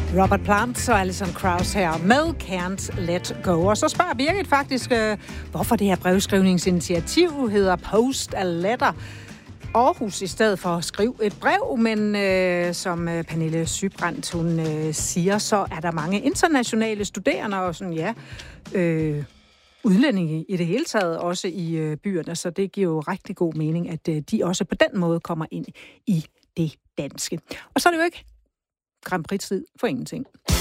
Robert Plant og Alison Krauss her med Can't Let Go. Og så spørger Birgit faktisk, hvorfor det her brevskrivningsinitiativ hedder Post a Letter Aarhus i stedet for at skrive et brev. Men som Pernille Sybrandt, hun siger, så er der mange internationale studerende og sådan, udlændinge i det hele taget, også i byerne. Så det giver jo rigtig god mening, at de også på den måde kommer ind i det danske. Og så er det jo ikke Grand Prix-tid for ingenting.